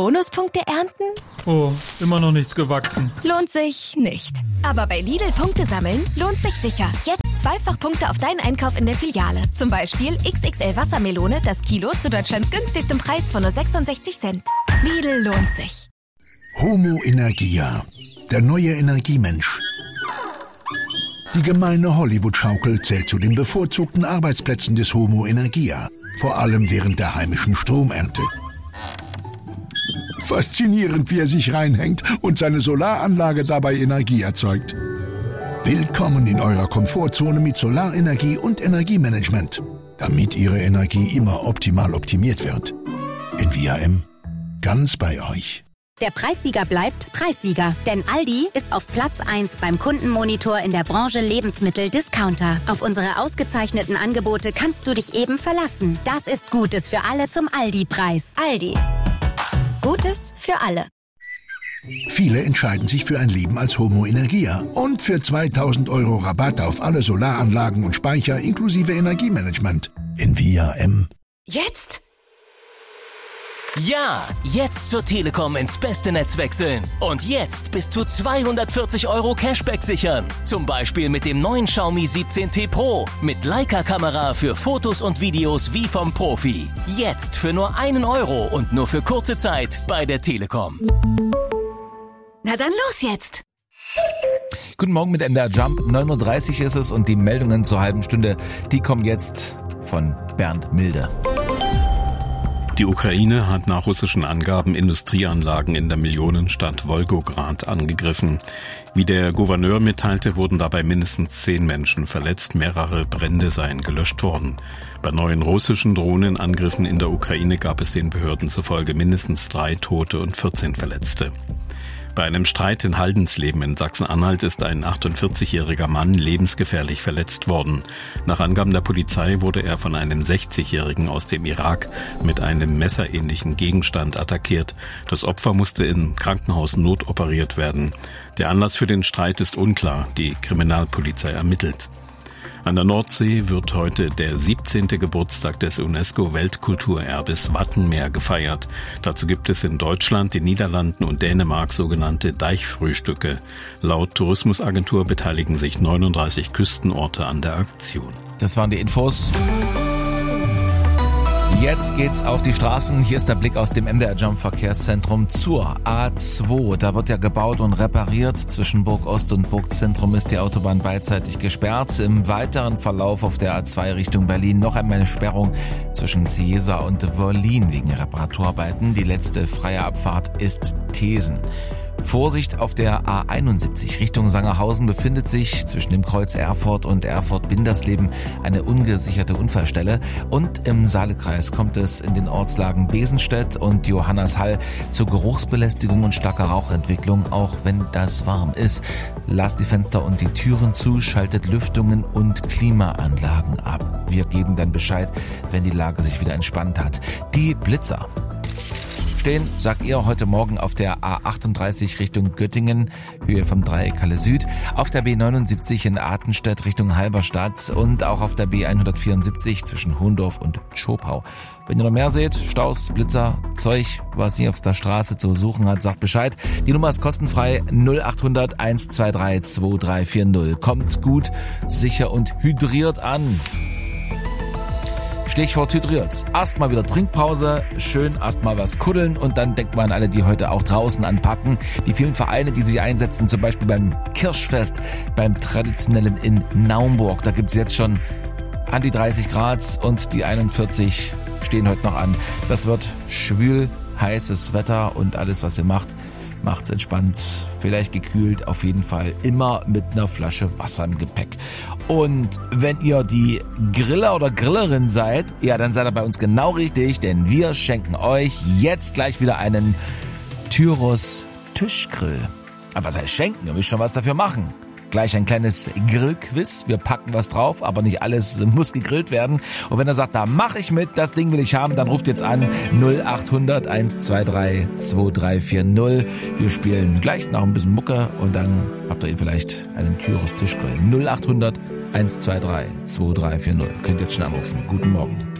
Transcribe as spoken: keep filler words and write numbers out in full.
Bonuspunkte ernten? Oh, immer noch nichts gewachsen. Lohnt sich nicht. Aber bei Lidl Punkte sammeln lohnt sich sicher. Jetzt zweifach Punkte auf deinen Einkauf in der Filiale. Zum Beispiel X X L Wassermelone, das Kilo zu Deutschlands günstigstem Preis von nur sechsundsechzig Cent. Lidl lohnt sich. Homo Energia, der neue Energiemensch. Die gemeine Hollywood-Schaukel zählt zu den bevorzugten Arbeitsplätzen des Homo Energia, vor allem während der heimischen Stromernte. Faszinierend, wie er sich reinhängt und seine Solaranlage dabei Energie erzeugt. Willkommen in eurer Komfortzone mit Solarenergie und Energiemanagement, damit Ihre Energie immer optimal optimiert wird. In V R M, ganz bei euch. Der Preissieger bleibt Preissieger, denn Aldi ist auf Platz eins beim Kundenmonitor in der Branche Lebensmittel-Discounter. Auf unsere ausgezeichneten Angebote kannst du dich eben verlassen. Das ist Gutes für alle zum Aldi-Preis. Aldi. Gutes für alle. Viele entscheiden sich für ein Leben als Homo Energia und für zweitausend Euro Rabatt auf alle Solaranlagen und Speicher inklusive Energiemanagement. In V R M. Jetzt? Ja, jetzt zur Telekom ins beste Netz wechseln. Und jetzt bis zu zweihundertvierzig Euro Cashback sichern. Zum Beispiel mit dem neuen Xiaomi siebzehn T Pro. Mit Leica-Kamera für Fotos und Videos wie vom Profi. Jetzt für nur einen Euro und nur für kurze Zeit bei der Telekom. Na dann los jetzt! Guten Morgen mit M D R Jump. neun Uhr dreißig ist es und die Meldungen zur halben Stunde, die kommen jetzt von Bernd Milde. Die Ukraine hat nach russischen Angaben Industrieanlagen in der Millionenstadt Wolgograd angegriffen. Wie der Gouverneur mitteilte, wurden dabei mindestens zehn Menschen verletzt, mehrere Brände seien gelöscht worden. Bei neuen russischen Drohnenangriffen in der Ukraine gab es den Behörden zufolge mindestens drei Tote und vierzehn Verletzte. Bei einem Streit in Haldensleben in Sachsen-Anhalt ist ein achtundvierzigjähriger Mann lebensgefährlich verletzt worden. Nach Angaben der Polizei wurde er von einem sechzigjährigen aus dem Irak mit einem messerähnlichen Gegenstand attackiert. Das Opfer musste im Krankenhaus notoperiert werden. Der Anlass für den Streit ist unklar. Die Kriminalpolizei ermittelt. An der Nordsee wird heute der siebzehnte Geburtstag des UNESCO-Weltkulturerbes Wattenmeer gefeiert. Dazu gibt es in Deutschland, den Niederlanden und Dänemark sogenannte Deichfrühstücke. Laut Tourismusagentur beteiligen sich neununddreißig Küstenorte an der Aktion. Das waren die Infos. Jetzt geht's auf die Straßen. Hier ist der Blick aus dem M D R Jump Verkehrszentrum zur A zwei. Da wird ja gebaut und repariert. Zwischen Burg Ost und Burgzentrum ist die Autobahn beidseitig gesperrt. Im weiteren Verlauf auf der A zwei Richtung Berlin noch einmal eine Sperrung zwischen Cieza und Wollin wegen Reparaturarbeiten. Die letzte freie Abfahrt ist Thesen. Vorsicht auf der A einundsiebzig Richtung Sangerhausen befindet sich zwischen dem Kreuz Erfurt und Erfurt-Bindersleben eine ungesicherte Unfallstelle und im Saalekreis kommt es in den Ortslagen Besenstedt und Johannashall zur Geruchsbelästigung und starker Rauchentwicklung, auch wenn das warm ist. Lasst die Fenster und die Türen zu, schaltet Lüftungen und Klimaanlagen ab. Wir geben dann Bescheid, wenn die Lage sich wieder entspannt hat. Die Blitzer stehen, sagt ihr, heute Morgen auf der A achtunddreißig Richtung Göttingen, Höhe vom Dreieck Halle Süd, auf der B neunundsiebzig in Artenstedt Richtung Halberstadt und auch auf der B hundertvierundsiebzig zwischen Hohndorf und Zschopau. Wenn ihr noch mehr seht, Staus, Blitzer, Zeug, was ihr auf der Straße zu suchen hat, sagt Bescheid. Die Nummer ist kostenfrei null achthundert eins zwei drei zwei drei vier null. Kommt gut, sicher und hydriert an. Stichwort hydriert. Erstmal wieder Trinkpause, schön erstmal was kuddeln und dann denkt man an alle, die heute auch draußen anpacken. Die vielen Vereine, die sich einsetzen, zum Beispiel beim Kirschfest, beim traditionellen in Naumburg. Da gibt es jetzt schon an die dreißig Grad und die einundvierzig stehen heute noch an. Das wird schwül, heißes Wetter und alles, was ihr macht, macht's entspannt, vielleicht gekühlt, auf jeden Fall immer mit einer Flasche Wasser im Gepäck. Und wenn ihr die Griller oder Grillerin seid, ja, dann seid ihr bei uns genau richtig, denn wir schenken euch jetzt gleich wieder einen Tyros Tischgrill. Aber was heißt schenken? Ihr müsst schon was dafür machen. Gleich ein kleines Grillquiz. Wir packen was drauf, aber nicht alles muss gegrillt werden. Und wenn er sagt, da mache ich mit, das Ding will ich haben, dann ruft jetzt an null achthundert eins zwei drei zwei drei vier null. Wir spielen gleich noch ein bisschen Mucke und dann habt ihr ihn vielleicht einen Tyros Tischgrill. null achthundert eins zwei drei zwei drei vier null. Könnt jetzt schon anrufen. Guten Morgen.